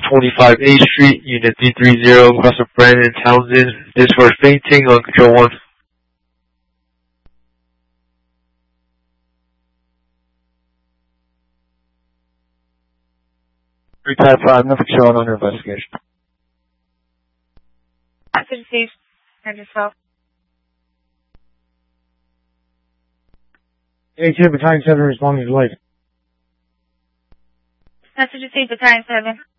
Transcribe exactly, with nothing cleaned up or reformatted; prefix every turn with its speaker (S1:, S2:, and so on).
S1: twenty-five A Street, Unit three three zero, across from Brandon Townsend. This for fainting on control one. three type five, nothing showing under investigation.
S2: Message received. Send yourself.
S3: A two, Battalion seven responding to light.
S2: Message received, Battalion seven.